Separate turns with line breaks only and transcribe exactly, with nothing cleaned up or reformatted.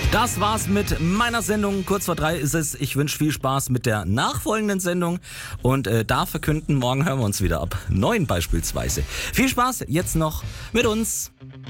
Das war's mit meiner Sendung. Kurz vor drei ist es. Ich wünsche viel Spaß mit der nachfolgenden Sendung und äh, darf verkünden, morgen hören wir uns wieder ab neun beispielsweise. Viel Spaß jetzt noch mit uns.